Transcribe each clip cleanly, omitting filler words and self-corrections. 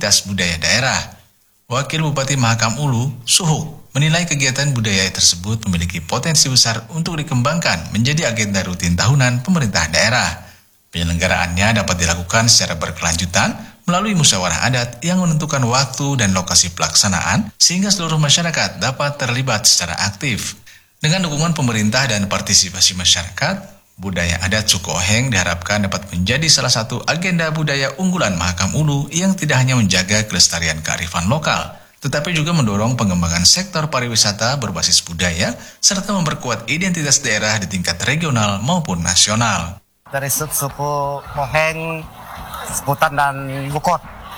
identitas budaya daerah. Wakil Bupati Mahakam Ulu, Suhuk, menilai kegiatan budaya tersebut memiliki potensi besar untuk dikembangkan menjadi agenda rutin tahunan pemerintah daerah. Penyelenggaraannya dapat dilakukan secara berkelanjutan melalui musyawarah adat yang menentukan waktu dan lokasi pelaksanaan sehingga seluruh masyarakat dapat terlibat secara aktif. Dengan dukungan pemerintah dan partisipasi masyarakat, budaya adat suku Oheng diharapkan dapat menjadi salah satu agenda budaya unggulan Mahakam Ulu yang tidak hanya menjaga kelestarian kearifan lokal, tetapi juga mendorong pengembangan sektor pariwisata berbasis budaya serta memperkuat identitas daerah di tingkat regional maupun nasional. Dari suku Oheng, Seputan dan Bukot.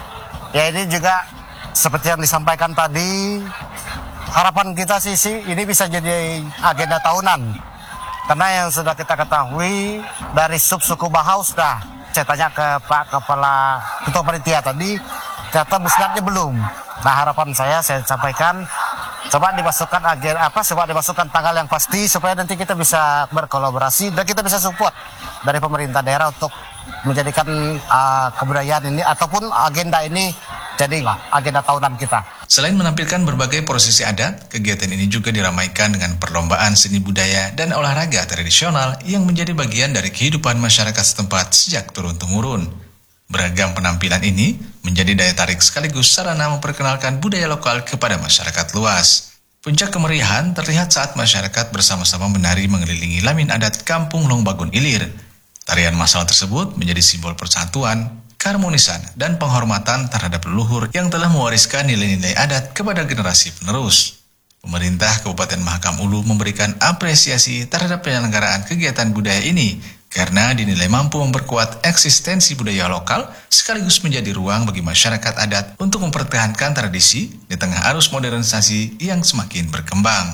Ya, ini juga seperti yang disampaikan tadi, harapan kita sih ini bisa jadi agenda tahunan. Karena yang sudah kita ketahui dari suku Bahau sudah, saya tanya ke Pak Kepala Ketua Panitia tadi, ternyata musnahnya belum. Nah, harapan saya sampaikan coba dimasukkan dimasukkan tanggal yang pasti supaya nanti kita bisa berkolaborasi dan kita bisa support dari pemerintah daerah untuk menjadikan kebudayaan ini ataupun agenda ini jadi agenda tahunan kita. Selain menampilkan berbagai prosesi adat, kegiatan ini juga diramaikan dengan perlombaan seni budaya dan olahraga tradisional yang menjadi bagian dari kehidupan masyarakat setempat sejak turun-temurun. Beragam penampilan ini menjadi daya tarik sekaligus sarana memperkenalkan budaya lokal kepada masyarakat luas. Puncak kemeriahan terlihat saat masyarakat bersama-sama menari mengelilingi lamin adat Kampung Longbagun Ilir. Tarian massal tersebut menjadi simbol persatuan, keharmonisan, dan penghormatan terhadap leluhur yang telah mewariskan nilai-nilai adat kepada generasi penerus. Pemerintah Kabupaten Mahakam Ulu memberikan apresiasi terhadap penyelenggaraan kegiatan budaya ini karena dinilai mampu memperkuat eksistensi budaya lokal sekaligus menjadi ruang bagi masyarakat adat untuk mempertahankan tradisi di tengah arus modernisasi yang semakin berkembang.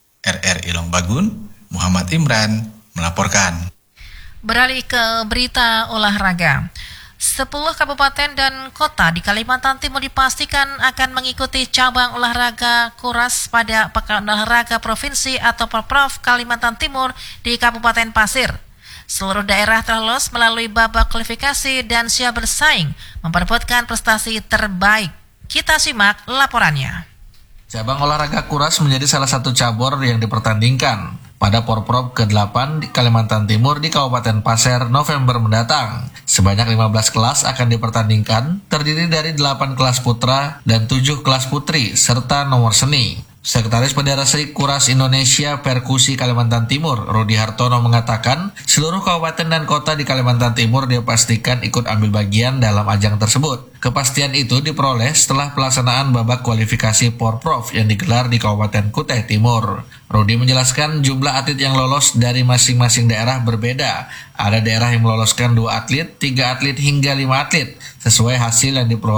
RRI Longbagun, Muhammad Imran melaporkan. Beralih ke berita olahraga. 10 kabupaten dan kota di Kalimantan Timur dipastikan akan mengikuti cabang olahraga kuras pada Pekan Olahraga Provinsi atau Porprov Kalimantan Timur di Kabupaten Pasir. Seluruh daerah telah lolos melalui babak kualifikasi dan siap bersaing memperebutkan prestasi terbaik. Kita simak laporannya. Cabang olahraga kuras menjadi salah satu cabur yang dipertandingkan pada Porprov ke-8 di Kalimantan Timur di Kabupaten Pasir November mendatang. Sebanyak 15 kelas akan dipertandingkan, terdiri dari 8 kelas putra dan 7 kelas putri, serta nomor seni. Sekretaris Federasi Kuras Indonesia Perkusi Kalimantan Timur, Rudi Hartono mengatakan, seluruh kabupaten dan kota di Kalimantan Timur dipastikan ikut ambil bagian dalam ajang tersebut. Kepastian itu diperoleh setelah pelaksanaan babak kualifikasi Porprov yang digelar di Kabupaten Kutai Timur. Rudi menjelaskan jumlah atlet yang lolos dari masing-masing daerah berbeda. Ada daerah yang meloloskan 2 atlet, 3 atlet hingga 5 atlet, sesuai hasil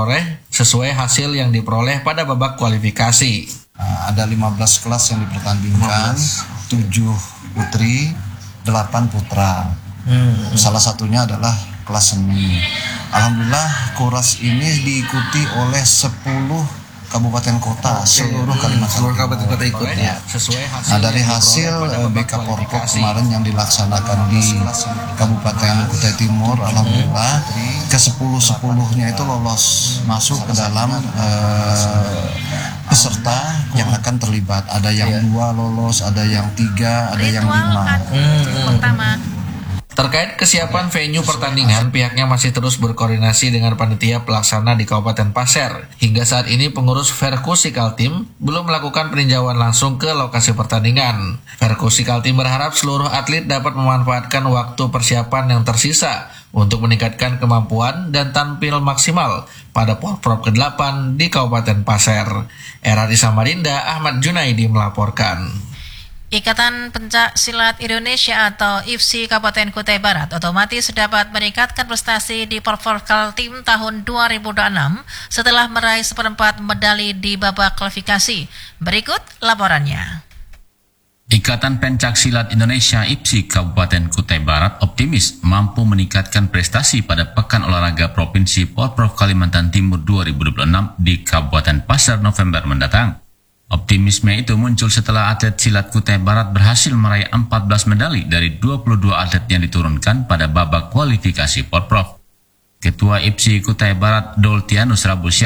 yang diperoleh pada babak kualifikasi. Ada 15 kelas yang dipertandingkan, 7 putri, 8 putra. Salah satunya adalah kelas seni. Alhamdulillah kuras ini diikuti oleh 10 kabupaten kota seluruh Kalimantan. Seluruh kabupaten kota ikut ya. Dari hasil BK Porprov kemarin yang dilaksanakan di Kabupaten Kutai Timur, alhamdulillah ke-10-10-nya itu lolos masuk ke dalam peserta yang akan terlibat. Ada yang 2 lolos, ada yang 3, ada yang 5. Terkait kesiapan venue pertandingan, pihaknya masih terus berkoordinasi dengan panitia pelaksana di Kabupaten Pasir. Hingga saat ini pengurus Verkusi Kaltim belum melakukan peninjauan langsung ke lokasi pertandingan. Verkusi Kaltim berharap seluruh atlet dapat memanfaatkan waktu persiapan yang tersisa untuk meningkatkan kemampuan dan tampil maksimal pada Porprov ke-8 di Kabupaten Pasir. RRI Samarinda, Ahmad Junaidi melaporkan. Ikatan Pencak Silat Indonesia atau IFSI Kabupaten Kutai Barat otomatis dapat meningkatkan prestasi di Porprov Kaltim tahun 2026 setelah meraih seperempat medali di babak kualifikasi. Berikut laporannya. Ikatan Pencak Silat Indonesia IFSI Kabupaten Kutai Barat optimis mampu meningkatkan prestasi pada Pekan Olahraga Provinsi Porprov Kalimantan Timur 2026 di Kabupaten Pasir November mendatang. Optimisme itu muncul setelah atlet silat Kutai Barat berhasil meraih 14 medali dari 22 atlet yang diturunkan pada babak kualifikasi Porprov. Ketua IFSI Kutai Barat Doltianus Rabu